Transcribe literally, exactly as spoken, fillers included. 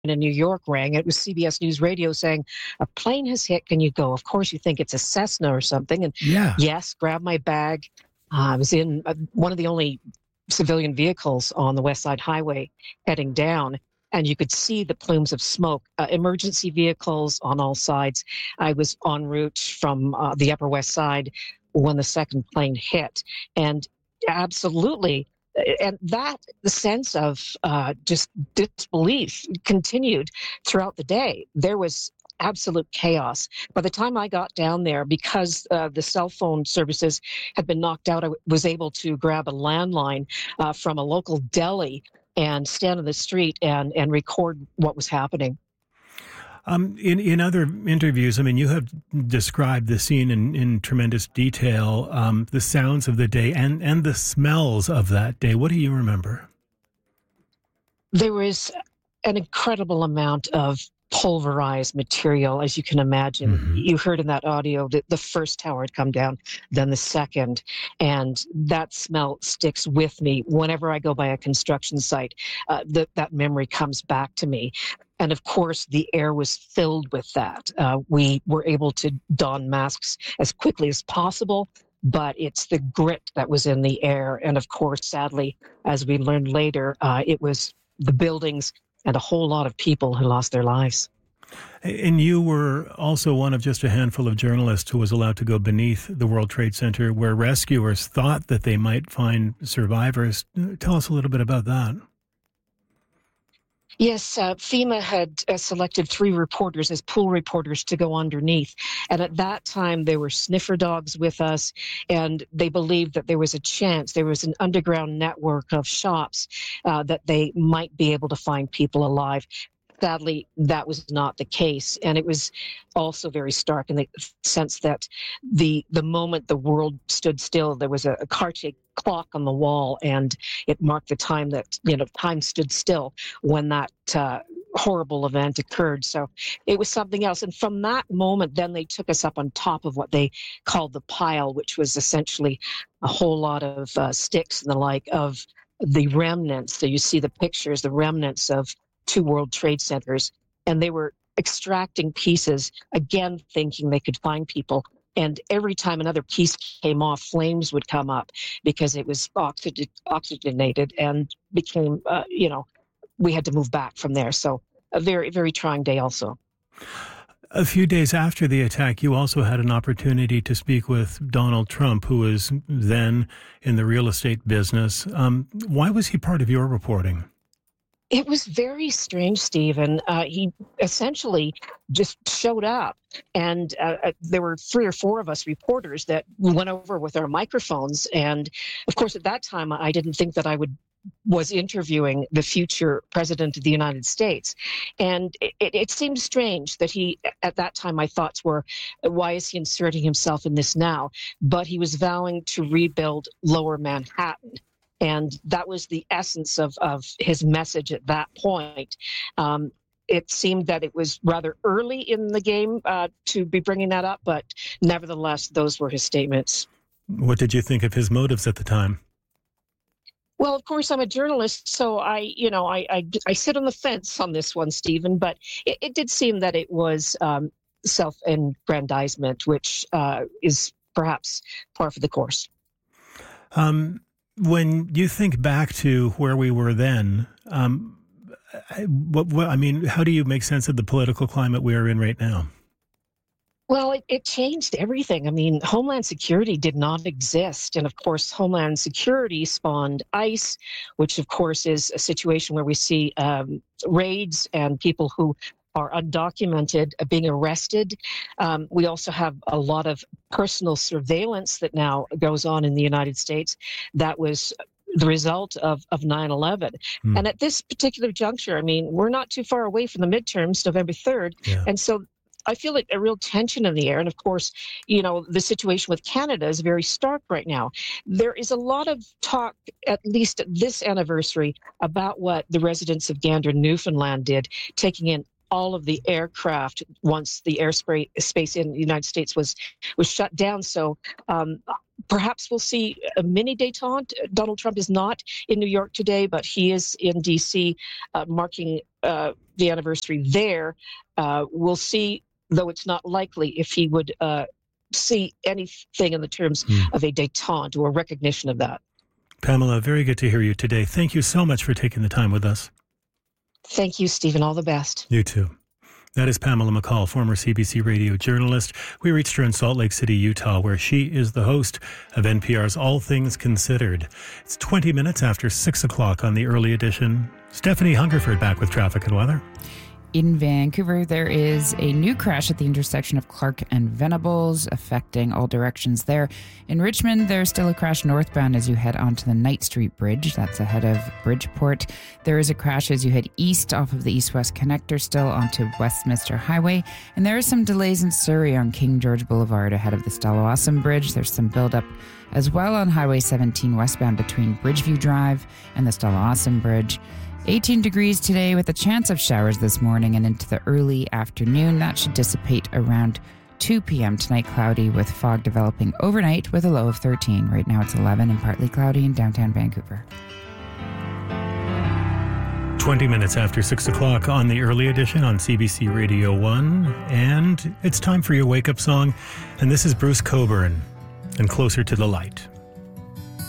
in New York rang. It was C B S News Radio saying, a plane has hit, can you go? Of course, you think it's a Cessna or something. And Yeah. yes, grab my bag. Uh, I was in uh, one of the only civilian vehicles on the West Side Highway heading down, and you could see the plumes of smoke. Uh, emergency vehicles on all sides. I was en route from uh, the Upper West Side when the second plane hit. And absolutely, and that the sense of uh, just disbelief continued throughout the day. There was absolute chaos. By the time I got down there, because uh, the cell phone services had been knocked out, I w- was able to grab a landline uh, from a local deli and stand on the street and, and record what was happening. Um, in, in other interviews, I mean, you have described the scene in, in tremendous detail, um, the sounds of the day and, and the smells of that day. What do you remember? There was an incredible amount of pulverized material, as you can imagine. Mm-hmm. You heard in that audio that the first tower had come down, then the second, and that smell sticks with me whenever I go by a construction site. Uh, that that memory comes back to me. And of course, the air was filled with that. Uh, we were able to don masks as quickly as possible, but it's the grit that was in the air. And of course, sadly, as we learned later, uh, it was the buildings and a whole lot of people who lost their lives. And you were also one of just a handful of journalists who was allowed to go beneath the World Trade Center, where rescuers thought that they might find survivors. Tell us a little bit about that. Yes, uh, FEMA had uh, selected three reporters as pool reporters to go underneath. And at that time, there were sniffer dogs with us, and they believed that there was a chance, there was an underground network of shops uh, that they might be able to find people alive. Sadly, that was not the case. And it was also very stark in the sense that the the moment the world stood still, there was a, a Cartier clock on the wall, and it marked the time that, you know, time stood still when that uh, horrible event occurred. So it was something else. And from that moment, then they took us up on top of what they called the pile, which was essentially a whole lot of uh, sticks and the like of the remnants. So you see the pictures, the remnants of two World Trade Centers, and they were extracting pieces, again, thinking they could find people. And every time another piece came off, flames would come up because it was oxygen- oxygenated and became, uh, you know, we had to move back from there. So a very, very trying day also. A few days after the attack, you also had an opportunity to speak with Donald Trump, who was then in the real estate business. Um, why was he part of your reporting? It was very strange, Stephen. Uh, he essentially just showed up, and uh, there were three or four of us reporters that went over with our microphones. And of course, at that time, I didn't think that I would was interviewing the future president of the United States. And it, it seemed strange that he, at that time, my thoughts were, why is he inserting himself in this now? But he was vowing to rebuild Lower Manhattan. And that was the essence of, of his message at that point. Um, it seemed that it was rather early in the game uh, to be bringing that up, but nevertheless, those were his statements. What did you think of his motives at the time? Well, of course, I'm a journalist, so I, you know, I, I, I sit on the fence on this one, Stephen, but it, it did seem that it was um, self-aggrandizement, which uh, is perhaps par for the course. Um. When you think back to where we were then, um, what, what, I mean, how do you make sense of the political climate we are in right now? Well, it, it changed everything. I mean, Homeland Security did not exist. And of course, Homeland Security spawned ICE, which of course is a situation where we see um, raids and people who are undocumented uh, being arrested. Um, we also have a lot of personal surveillance that now goes on in the United States. That was the result of, of nine eleven. Hmm. And at this particular juncture, I mean, we're not too far away from the midterms, November third. Yeah. And so I feel like a real tension in the air. And of course, you know, the situation with Canada is very stark right now. There is a lot of talk, at least at this anniversary, about what the residents of Gander, Newfoundland did, taking in all of the aircraft once the airspace space in the United States was was shut down. So um, perhaps we'll see a mini détente. Donald Trump is not in New York today, but he is in D C uh, marking uh, the anniversary there. Uh, we'll see, though it's not likely, if he would uh, see anything in the terms mm. of a détente or recognition of that. Pamela, very good to hear you today. Thank you so much for taking the time with us. Thank you, Stephen. All the best. You too. That is Pamela McCall, former C B C radio journalist. We reached her in Salt Lake City, Utah, where she is the host of N P R's All Things Considered. It's twenty minutes after six o'clock on the early edition. Stephanie Hungerford back with traffic and weather. In Vancouver, there is a new crash at the intersection of Clark and Venables, affecting all directions there. In Richmond, there's still a crash northbound as you head onto the Knight Street Bridge. That's ahead of Bridgeport. There is a crash as you head east off of the east-west connector, still onto Westminster Highway. And there are some delays in Surrey on King George Boulevard ahead of the Stalawassam Bridge. There's some buildup as well on Highway seventeen westbound between Bridgeview Drive and the Stalawassam Bridge. eighteen degrees today with a chance of showers this morning and into the early afternoon. That should dissipate around two p.m. tonight. Cloudy with fog developing overnight with a low of thirteen. Right now it's eleven and partly cloudy in downtown Vancouver. twenty minutes after six o'clock on the early edition on C B C Radio one. And it's time for your wake-up song. And this is Bruce Cockburn and Closer to the Light.